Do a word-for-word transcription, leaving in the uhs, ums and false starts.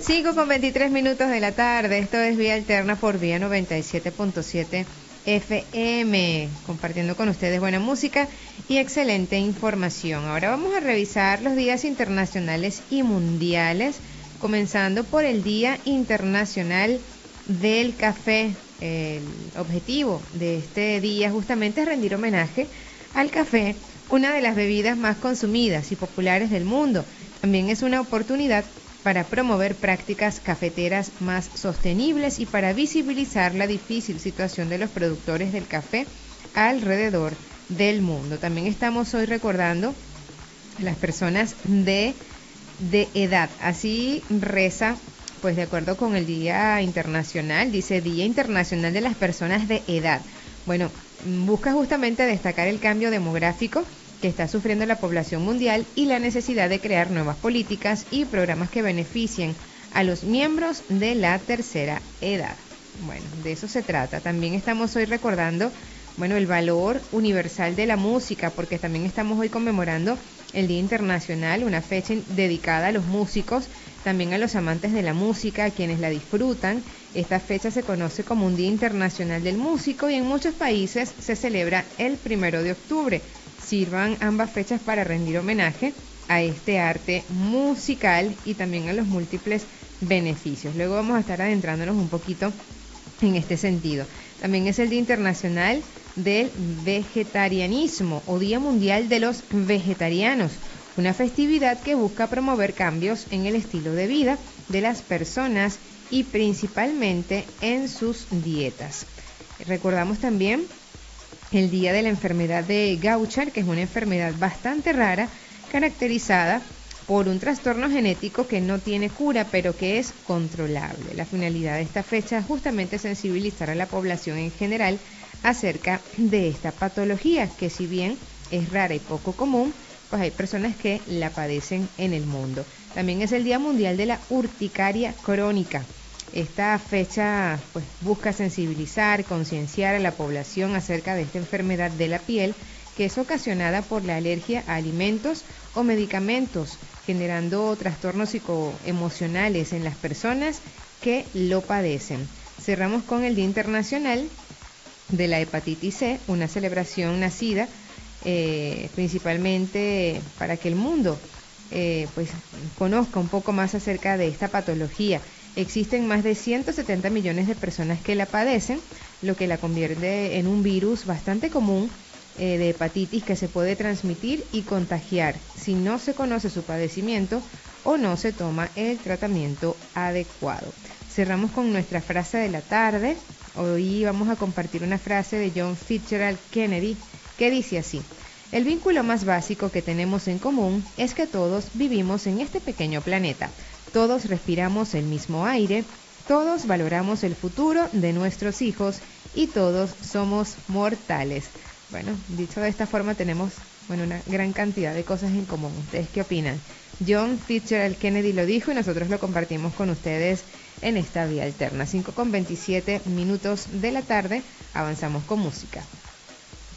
cinco con veintitrés minutos de la tarde. Esto es Vía Alterna por Vía noventa y siete punto siete F M, compartiendo con ustedes buena música y excelente información. Ahora vamos a revisar los días internacionales y mundiales, comenzando por el Día Internacional del Café. El objetivo de este día justamente es rendir homenaje al café, una de las bebidas más consumidas y populares del mundo. También es una oportunidad para promover prácticas cafeteras más sostenibles y para visibilizar la difícil situación de los productores del café alrededor del mundo. También estamos hoy recordando a las personas de, de edad. Así reza, pues de acuerdo con el Día Internacional, dice Día Internacional de las Personas de Edad. Bueno, busca justamente destacar el cambio demográfico que está sufriendo la población mundial y la necesidad de crear nuevas políticas y programas que beneficien a los miembros de la tercera edad. Bueno, de eso se trata. También estamos hoy recordando, bueno, el valor universal de la música, porque también estamos hoy conmemorando el Día Internacional, una fecha dedicada a los músicos, también a los amantes de la música, a quienes la disfrutan. Esta fecha se conoce como un Día Internacional del Músico y en muchos países se celebra el primero de octubre. Sirvan ambas fechas para rendir homenaje a este arte musical y también a los múltiples beneficios. Luego vamos a estar adentrándonos un poquito en este sentido. También es el Día Internacional del Vegetarianismo o Día Mundial de los Vegetarianos, una festividad que busca promover cambios en el estilo de vida de las personas y principalmente en sus dietas. Recordamos también el Día de la Enfermedad de Gaucher, que es una enfermedad bastante rara, caracterizada por un trastorno genético que no tiene cura, pero que es controlable. La finalidad de esta fecha es justamente sensibilizar a la población en general acerca de esta patología, que si bien es rara y poco común, pues hay personas que la padecen en el mundo. También es el Día Mundial de la Urticaria Crónica. Esta fecha pues busca sensibilizar, concienciar a la población acerca de esta enfermedad de la piel que es ocasionada por la alergia a alimentos o medicamentos, generando trastornos psicoemocionales en las personas que lo padecen. Cerramos con el Día Internacional de la Hepatitis C, una celebración nacida eh, principalmente para que el mundo eh, pues conozca un poco más acerca de esta patología. Existen más de ciento setenta millones de personas que la padecen, lo que la convierte en un virus bastante común eh, de hepatitis que se puede transmitir y contagiar si no se conoce su padecimiento o no se toma el tratamiento adecuado. Cerramos con nuestra frase de la tarde. Hoy vamos a compartir una frase de John Fitzgerald Kennedy que dice así: el vínculo más básico que tenemos en común es que todos vivimos en este pequeño planeta. Todos respiramos el mismo aire, todos valoramos el futuro de nuestros hijos y todos somos mortales. Bueno, dicho de esta forma tenemos bueno, una gran cantidad de cosas en común. ¿Ustedes qué opinan? John Fitzgerald Kennedy lo dijo y nosotros lo compartimos con ustedes en esta Vía Alterna. cinco con veintisiete minutos de la tarde, avanzamos con música.